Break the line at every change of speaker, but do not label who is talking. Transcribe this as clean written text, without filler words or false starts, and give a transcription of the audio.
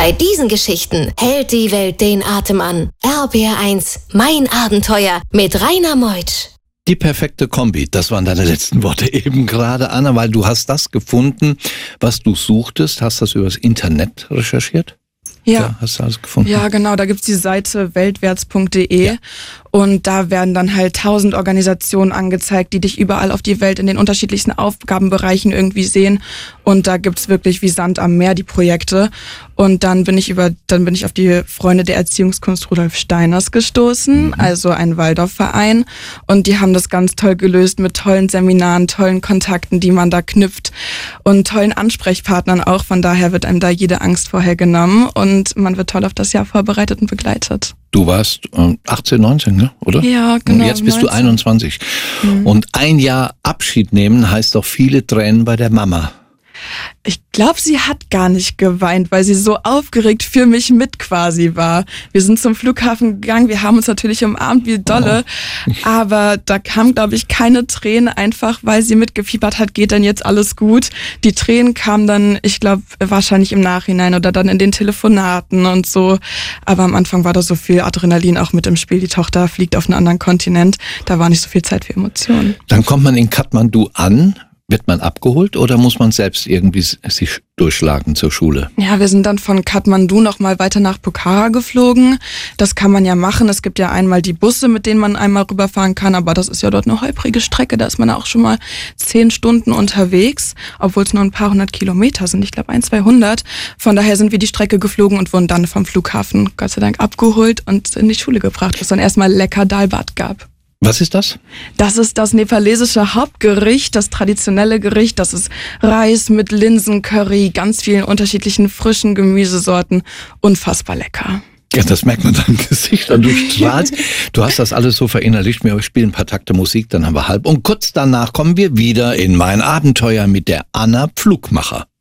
Bei diesen Geschichten hält die Welt den Atem an. RBR1, mein Abenteuer mit Rainer Meutsch.
Die perfekte Kombi, das waren deine letzten Worte eben gerade, Anna, weil du hast das gefunden, was du suchtest, hast das übers Internet recherchiert?
Ja,
hast du alles gefunden?
Ja, genau, da gibt's die Seite weltwärts.de und da werden dann halt 1000 Organisationen angezeigt, die dich überall auf die Welt in den unterschiedlichsten Aufgabenbereichen irgendwie sehen und da gibt's wirklich wie Sand am Meer die Projekte und dann bin ich auf die Freunde der Erziehungskunst Rudolf Steiners gestoßen, also ein Waldorfverein und die haben das ganz toll gelöst mit tollen Seminaren, tollen Kontakten, die man da knüpft und tollen Ansprechpartnern auch, von daher wird einem da jede Angst vorher genommen und man wird toll auf das Jahr vorbereitet und begleitet.
Du warst 18, 19, ne? Oder?
Ja, genau.
Und jetzt bist 19. Du 21. Und ein Jahr Abschied nehmen heißt doch viele Tränen bei der Mama.
Ich glaube, sie hat gar nicht geweint, weil sie so aufgeregt für mich mit quasi war. Wir sind zum Flughafen gegangen, wir haben uns natürlich umarmt wie dolle, aber da kam, glaube ich, keine Tränen, einfach weil sie mitgefiebert hat, geht denn jetzt alles gut. Die Tränen kamen dann, ich glaube, wahrscheinlich im Nachhinein oder dann in den Telefonaten und so. Aber am Anfang war da so viel Adrenalin auch mit im Spiel. Die Tochter fliegt auf einen anderen Kontinent, da war nicht so viel Zeit für Emotionen.
Dann kommt man in Kathmandu an. Wird man abgeholt oder muss man selbst irgendwie sich durchschlagen zur Schule?
Ja, wir sind dann von Kathmandu nochmal weiter nach Pokhara geflogen. Das kann man ja machen. Es gibt ja einmal die Busse, mit denen man einmal rüberfahren kann, aber das ist ja dort eine holprige Strecke. Da ist man auch schon mal 10 Stunden unterwegs, obwohl es nur ein paar 100 Kilometer sind. Ich glaube 200. Von daher sind wir die Strecke geflogen und wurden dann vom Flughafen Gott sei Dank abgeholt und in die Schule gebracht, wo es dann erstmal lecker Dal Bhat gab.
Was ist das?
Das ist das nepalesische Hauptgericht, das traditionelle Gericht. Das ist Reis mit Linsencurry, ganz vielen unterschiedlichen frischen Gemüsesorten. Unfassbar lecker.
Ja, das merkt man deinem Gesicht an. Du strahlst. Du hast das alles so verinnerlicht. Wir spielen ein paar Takte Musik, dann haben wir halb. Und kurz danach kommen wir wieder in mein Abenteuer mit der Anna Pflugmacher.